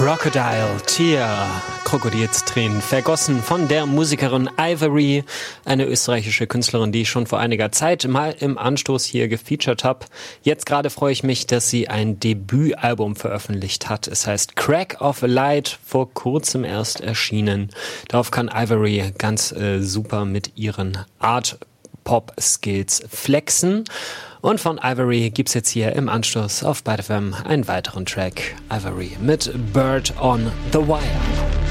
Crocodile Tear, Krokodilstränen vergossen von der Musikerin Ivory, eine österreichische Künstlerin, die ich schon vor einiger Zeit mal im Anstoß hier gefeatured habe. Jetzt gerade freue ich mich, dass sie ein Debütalbum veröffentlicht hat. Es heißt Crack of a Light, vor kurzem erst erschienen. Darauf kann Ivory ganz super mit ihren Art-Pop-Skills flexen. Und von Ivory gibt's jetzt hier im Anschluss auf Byte FM einen weiteren Track. Ivory mit Bird on the Wire.